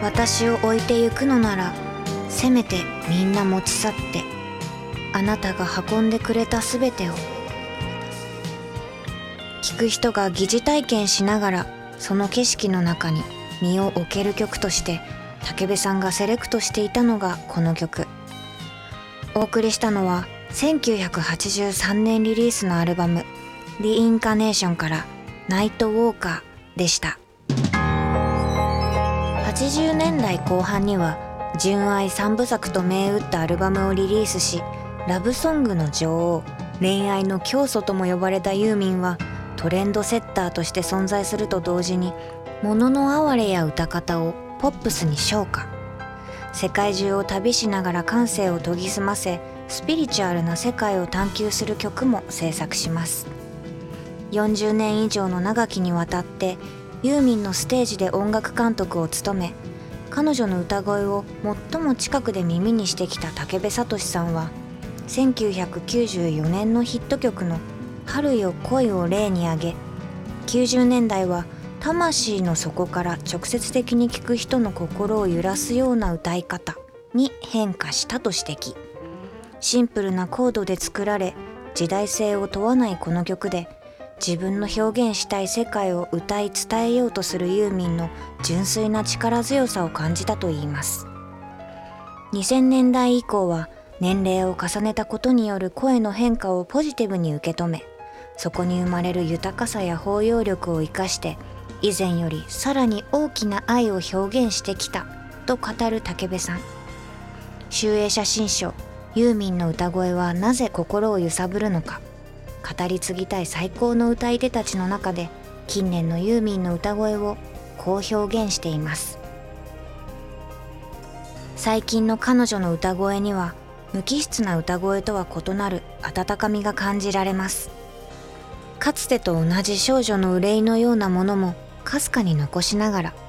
私を置いてゆくのならせめてみんな持ち去って、あなたが運んでくれたすべてを。聴く人が疑似体験しながらその景色の中に身を置ける曲として武部さんがセレクトしていたのがこの曲。お送りしたのは1983年リリースのアルバム「The Incarnation」から「ナイトウォーカー」でした。80年代後半には純愛三部作と銘打ったアルバムをリリースし、ラブソングの女王、恋愛の教祖とも呼ばれたユーミンはトレンドセッターとして存在すると同時に、物の哀れや歌方をポップスに昇華。世界中を旅しながら感性を研ぎ澄ませ、スピリチュアルな世界を探求する曲も制作します。40年以上の長きにわたってユーミンのステージで音楽監督を務め、彼女の歌声を最も近くで耳にしてきた武部聡さんは、1994年のヒット曲の「春よ恋」を例に挙げ、90年代は魂の底から直接的に聴く人の心を揺らすような歌い方に変化したと指摘。シンプルなコードで作られ、時代性を問わないこの曲で、自分の表現したい世界を歌い伝えようとするユーミンの純粋な力強さを感じたといいます。2000年代以降は年齢を重ねたことによる声の変化をポジティブに受け止め、そこに生まれる豊かさや包容力を生かして以前よりさらに大きな愛を表現してきたと語る武部さん。集英写真書ユーミンの歌声はなぜ心を揺さぶるのか、語り継ぎたい最高の歌い手たちの中で近年のユーミンの歌声をこう表現しています。最近の彼女の歌声には無機質な歌声とは異なる温かみが感じられます。かつてと同じ少女の憂いのようなものもかすかに残しながら、